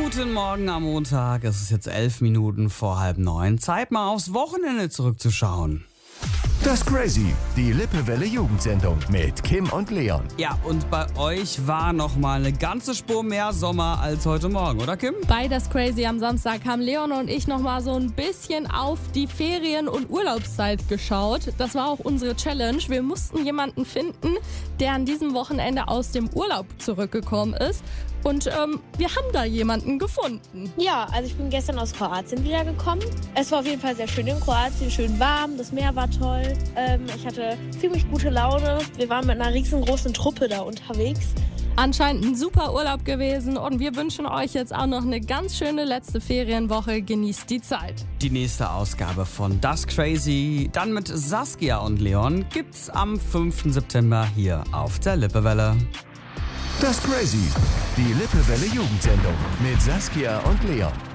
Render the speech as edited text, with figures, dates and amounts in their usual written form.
Guten Morgen am Montag. Es ist jetzt 11 Minuten vor 8:30. Zeit mal aufs Wochenende zurückzuschauen. Das Crazy, die Lippewelle Jugendsendung mit Kim und Leon. Ja, und bei euch war noch mal eine ganze Spur mehr Sommer als heute Morgen, oder Kim? Bei Das Crazy am Samstag haben Leon und ich noch mal so ein bisschen auf die Ferien- und Urlaubszeit geschaut. Das war auch unsere Challenge. Wir mussten jemanden finden, der an diesem Wochenende aus dem Urlaub zurückgekommen ist. Und wir haben da jemanden gefunden. Ja, also ich bin gestern aus Kroatien wiedergekommen. Es war auf jeden Fall sehr schön in Kroatien, schön warm, das Meer war toll. Ich hatte ziemlich gute Laune. Wir waren mit einer riesengroßen Truppe da unterwegs. Anscheinend ein super Urlaub gewesen und wir wünschen euch jetzt auch noch eine ganz schöne letzte Ferienwoche. Genießt die Zeit. Die nächste Ausgabe von Das Crazy, dann mit Saskia und Leon, gibt's am 5. September hier auf der Lippewelle. Das Crazy, die Lippewelle Jugendsendung mit Saskia und Leon.